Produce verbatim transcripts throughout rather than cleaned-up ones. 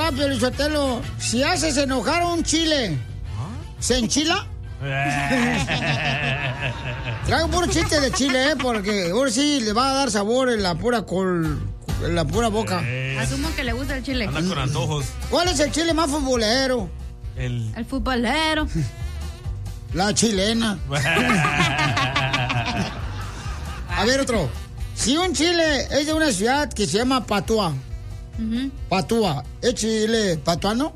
va, Piolichotelo. Si haces enojar a un chile, ¿se enchila? Traigo puro chiste de chile, ¿eh? Porque ahora sí le va a dar sabor en la pura col... en la pura boca. Eh. Asumo que le gusta el chile. Anda con antojos. ¿Cuál es el chile más futbolero? El... El futbolero. La chilena. A ver, otro. Si un chile es de una ciudad que se llama Patua, uh-huh. Patua, ¿es chile patuano?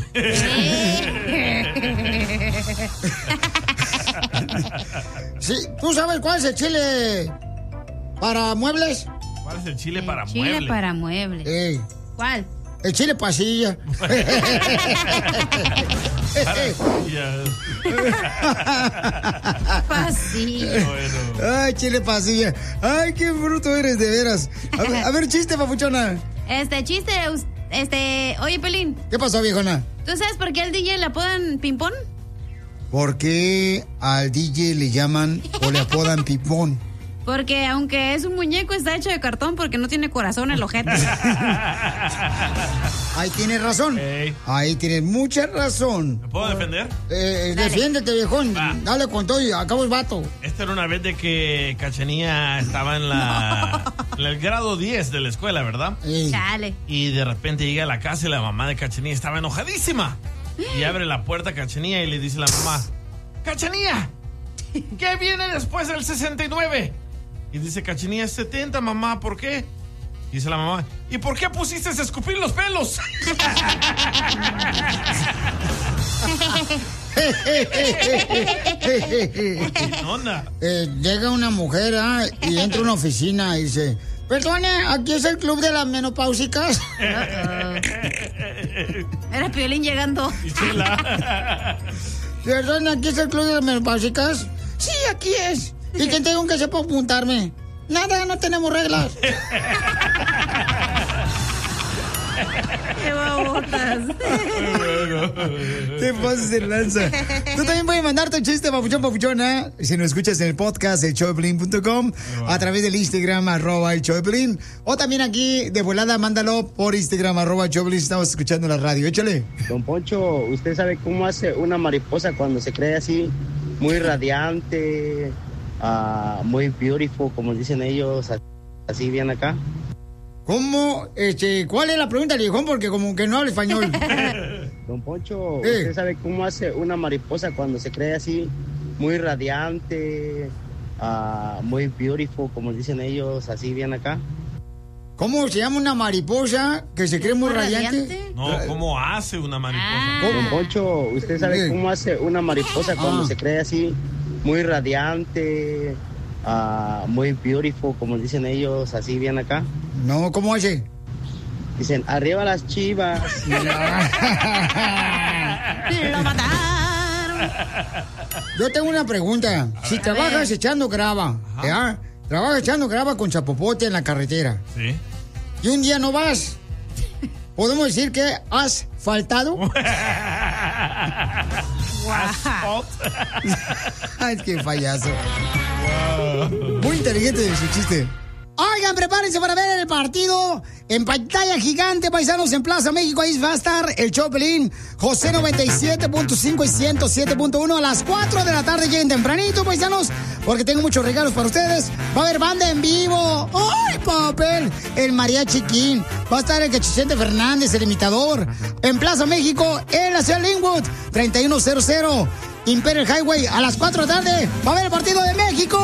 Sí, ¿tú sabes cuál es el chile para muebles? ¿Cuál es el chile el para chile muebles? Chile para muebles. Ey. ¿Cuál? El chile pasilla. Pasilla. Bueno. Ay, chile pasilla. Ay, qué bruto eres, de veras. A ver, a ver, chiste, papuchona. Este chiste, este... Oye, Pelín. ¿Qué pasó, viejona? ¿Tú sabes por qué al D J le apodan Pimpón? ¿Por qué al D J le llaman o le apodan Pipón? Porque aunque es un muñeco, está hecho de cartón porque no tiene corazón el ojete. Ahí tienes razón. Hey. Ahí tienes mucha razón. ¿Me puedo defender? Eh, defiéndete, viejón. Va. Dale con todo y acabo el vato. Esta era una vez de que Cachanía estaba en la no. en el grado diez de la escuela, ¿verdad? Hey. Chale. Y de repente llega a la casa y la mamá de Cachanía estaba enojadísima. Y abre la puerta a Cachanía y le dice a la mamá: ¡Cachanía! ¿Qué viene después del sesenta y nueve? Y dice Cachanía: setenta, mamá, ¿por qué? Dice la mamá: ¿y por qué pusiste a escupir los pelos? ¿Qué onda? Eh, llega una mujer ¿eh? y entra a una oficina y dice: perdone, aquí es el club de las menopáusicas. Uh-oh. Era Piolín llegando. Perdone, aquí es el club de las menopáusicas. Sí, aquí es. ¿Y quién tengo que sepa apuntarme? Nada, no tenemos reglas. ¡Qué babotas! Te pasas de lanza. Tú también puedes mandar tu chiste, papuchón, papuchona. Si nos escuchas en el podcast, el show de pelín punto com, a través del Instagram, arroba el show de Pelín. O también aquí, de volada, mándalo por Instagram, arroba el show de Pelín. Estamos escuchando la radio. Échale. Don Poncho, ¿usted sabe cómo hace una mariposa cuando se cree así, muy radiante, uh, muy beautiful, como dicen ellos, así bien acá? ¿Cómo? Este, ¿cuál es la pregunta, viejón? Porque como que no habla español. Don Poncho, ¿usted eh. sabe cómo hace una mariposa cuando se cree así, muy radiante, uh, muy beautiful, como dicen ellos, así bien acá? ¿Cómo se llama una mariposa que se cree muy radiante? radiante? No, ¿cómo hace una mariposa? Ah. Don Poncho, ¿usted sabe cómo hace una mariposa cuando ah. se cree así, muy radiante, uh, muy beautiful, como dicen ellos, así bien acá? No, ¿cómo hace? Dicen: arriba las chivas. Lo mataron. Yo tengo una pregunta. A si ver, trabajas echando grava, ¿ya? Trabajas echando grava con chapopote en la carretera. Sí. Y un día no vas. ¿Podemos decir que has faltado? Ay, qué payaso. Wow. Muy inteligente su chiste. Oigan, prepárense para ver el partido en pantalla gigante, paisanos, en Plaza México. Ahí va a estar el show Pelín, José noventa y siete punto cinco y ciento siete punto uno a las cuatro de la tarde. Lleguen tempranito, paisanos, porque tengo muchos regalos para ustedes. Va a haber banda en vivo. ¡Ay, papel! El Mariachi King. Va a estar el Cachicente Fernández, el imitador. En Plaza México, en la ciudad de Linwood, treinta y uno cero cero Imperial Highway, a las cuatro de la tarde. Va a haber el partido de México.